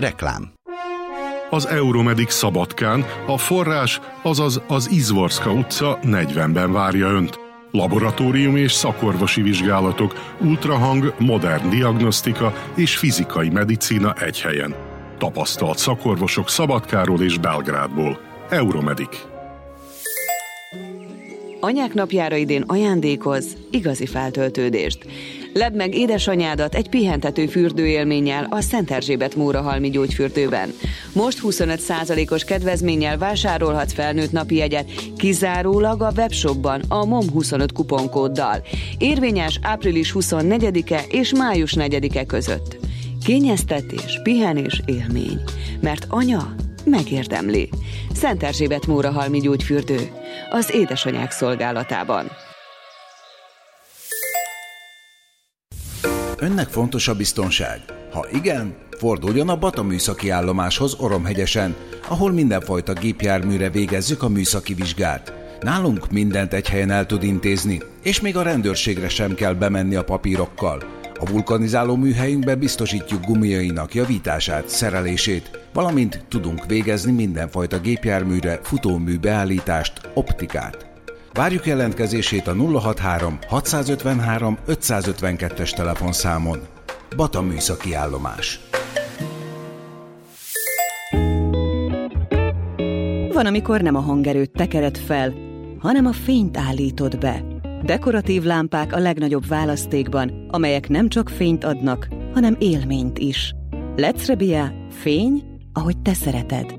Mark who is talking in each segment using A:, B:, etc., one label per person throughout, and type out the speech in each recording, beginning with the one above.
A: Reklám.
B: Az Euromedic Szabadkán a forrás, azaz az Izvorska utca 40-ben várja Önt. Laboratóriumi és szakorvosi vizsgálatok, ultrahang, modern diagnosztika és fizikai medicína egy helyen. Tapasztalt szakorvosok Szabadkáról és Belgrádból. Euromedic.
C: Anyák napjára idén ajándékoz igazi feltöltődést. Ledd meg édesanyádat egy pihentető fürdőélménnyel a Szent Erzsébet Mórahalmi gyógyfürdőben. Most 25%-os kedvezménnyel vásárolhatsz felnőtt napi jegyet, kizárólag a webshopban a MOM25 kuponkóddal. Érvényes április 24-e és május 4-e között. Kényeztetés, pihenés, élmény. Mert anya megérdemli. Szent Erzsébet Mórahalmi gyógyfürdő. Az édesanyák szolgálatában.
D: Önnek fontos a biztonság? Ha igen, forduljon a Bata műszaki állomáshoz Oromhegyesen, ahol mindenfajta gépjárműre végezzük a műszaki vizsgát. Nálunk mindent egy helyen el tud intézni, és még a rendőrségre sem kell bemenni a papírokkal. A vulkanizáló műhelyünkben biztosítjuk gumiainak javítását, szerelését, valamint tudunk végezni mindenfajta gépjárműre futómű beállítást, optikát. Várjuk jelentkezését a 063 653 552-es telefonszámon. Bata műszaki állomás.
E: Van, amikor nem a hangerőt tekered fel, hanem a fényt állítod be. Dekoratív lámpák a legnagyobb választékban, amelyek nem csak fényt adnak, hanem élményt is. Lecrebia, fény, ahogy te szereted.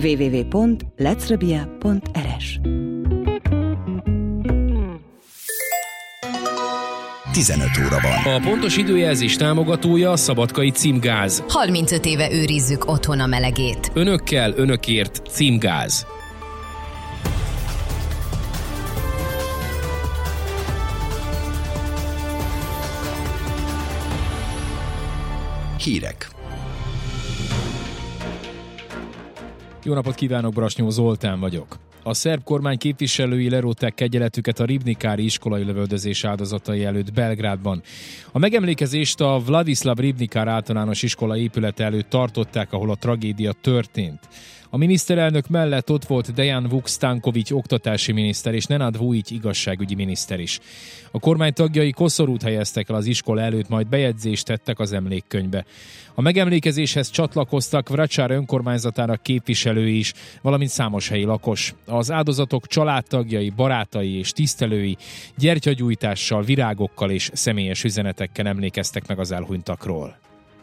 E: www.lecrebia.rs
A: 15 óra van.
F: A pontos időjelzés támogatója a Szabadkai Címgáz.
G: 35 éve őrizzük otthon a melegét.
F: Önökkel, önökért Címgáz.
A: Hírek.
F: Jó napot kívánok, Brasnyó Zoltán vagyok. A szerb kormány képviselői lerótták kegyeletüket a Ribnikári iskolai lövöldözés áldozatai előtt Belgrádban. A megemlékezést a Vladislav Ribnikár általános iskola épülete előtt tartották, ahol a tragédia történt. A miniszterelnök mellett ott volt Dejan Vuk-Stanković oktatási miniszter és Nenad Vujić igazságügyi miniszter is. A kormány tagjai koszorút helyeztek el az iskola előtt, majd bejegyzést tettek az emlékkönyvbe. A megemlékezéshez csatlakoztak Vračar önkormányzatának képviselői is, valamint számos helyi lakos. Az áldozatok családtagjai, barátai és tisztelői gyertyagyújtással, virágokkal és személyes üzenetekkel emlékeztek meg az elhunytakról.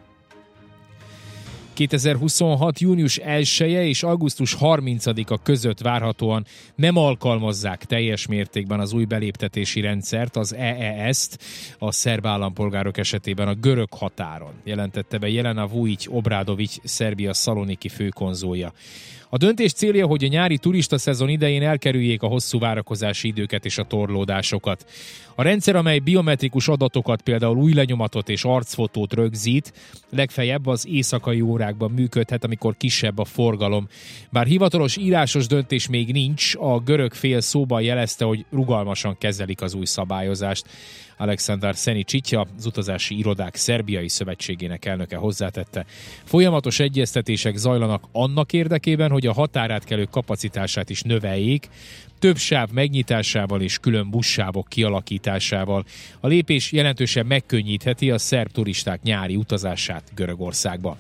F: 2026. június 1-e és augusztus 30-a között várhatóan nem alkalmazzák teljes mértékben az új beléptetési rendszert, az EES-t, a szerb állampolgárok esetében a görög határon, jelentette be Jelena Vujić Obradović, Szerbia Szaloniki főkonzulja. A döntés célja, hogy a nyári turista szezon idején elkerüljék a hosszú várakozási időket és a torlódásokat. A rendszer, amely biometrikus adatokat, például új lenyomatot és arcfotót rögzít, legfeljebb az éjszakai órákban működhet, amikor kisebb a forgalom. Bár hivatalos írásos döntés még nincs, a görög fél szóban jelezte, hogy rugalmasan kezelik az új szabályozást. Aleksandar Seničića, az utazási irodák szerbiai szövetségének elnöke hozzátette. Folyamatos egyeztetések zajlanak annak érdekében, hogy a határátkelők kapacitását is növeljék, több sáv megnyitásával és külön buszsávok kialakításával. A lépés jelentősen megkönnyítheti a szerb turisták nyári utazását Görögországba.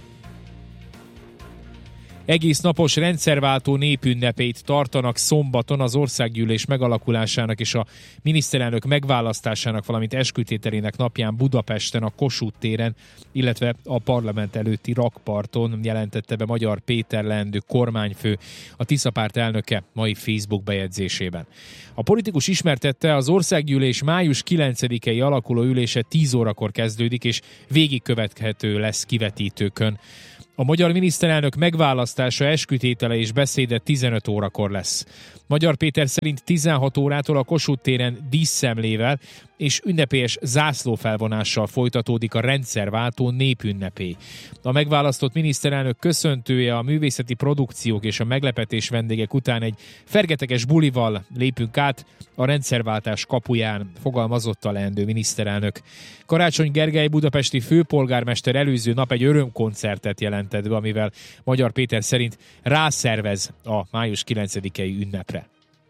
F: Egész napos rendszerváltó népünnepét tartanak szombaton az országgyűlés megalakulásának és a miniszterelnök megválasztásának, valamint eskütételének napján Budapesten, a Kossuth téren, illetve a parlament előtti rakparton, jelentette be Magyar Péter leendő kormányfő, a Tisza párt elnöke mai Facebook bejegyzésében. A politikus ismertette, az országgyűlés május 9-i alakuló ülése 10 órakor kezdődik, és végigkövethető lesz kivetítőkön. A magyar miniszterelnök megválasztása megválasztása, eskütétele és beszéde 15 órakor lesz. Magyar Péter szerint 16 órától a Kossuth téren díszszemlével és ünnepélyes zászlófelvonással folytatódik a rendszerváltó népünnepé. A megválasztott miniszterelnök köszöntője, a művészeti produkciók és a meglepetés vendégek után egy fergeteges bulival lépünk át a rendszerváltás kapuján, fogalmazott a leendő miniszterelnök. Karácsony Gergely budapesti főpolgármester előző nap egy örömkoncertet jelentett be, amivel Magyar Péter szerint rászervez a május 9-i ünnepre.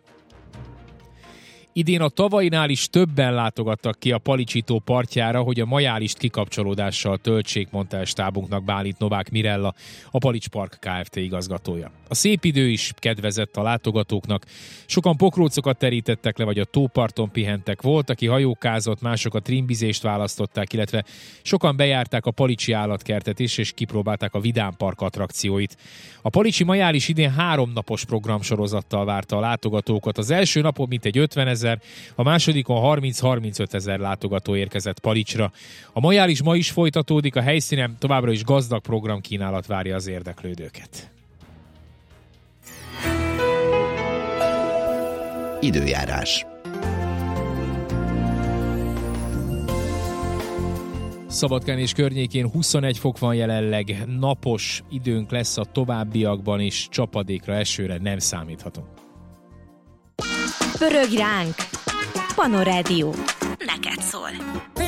F: Idén a tavainál is többen látogattak ki a Palicsi-tó partjára, hogy a majálist kikapcsolódással töltsék, mondta el stábunknak Bálint Novák Mirella, a Palics Park Kft. Igazgatója. A szép idő is kedvezett a látogatóknak. Sokan pokrócokat terítettek le, vagy a tóparton pihentek. Volt, aki hajókázott, mások a trimbizést választották, illetve sokan bejárták a Palicsi állatkertet is, és kipróbálták a Vidám Park attrakcióit. A Palicsi majális idén 3 napos programsorozattal várta a látogatókat. Az első napon mintegy 50 000, a másodikon 30-35 000 látogató érkezett Palicsra. A majális ma is folytatódik, a helyszínen továbbra is gazdag programkínálat várja az érdeklődőket.
A: Időjárás.
F: Szabadkán és környékén 21 fok van jelenleg, napos időnk lesz a továbbiakban, és csapadékra, esőre nem számíthatunk.
H: Pörög ránk! Panorádió. Neked szól.